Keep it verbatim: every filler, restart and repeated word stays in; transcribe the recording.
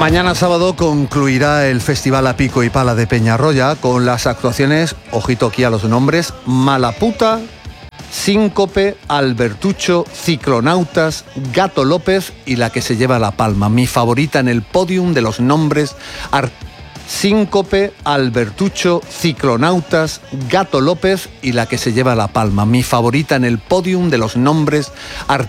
Mañana sábado concluirá el Festival a Pico y Pala de Peñarroya con las actuaciones, ojito aquí a los nombres, Malaputa, Síncope, Albertucho, Ciclonautas, Gato López y la que se lleva la palma. Mi favorita en el podium de los nombres artísticos. Síncope, Albertucho, Ciclonautas, Gato López y la que se lleva la palma. Mi favorita en el podium de los nombres artísticos.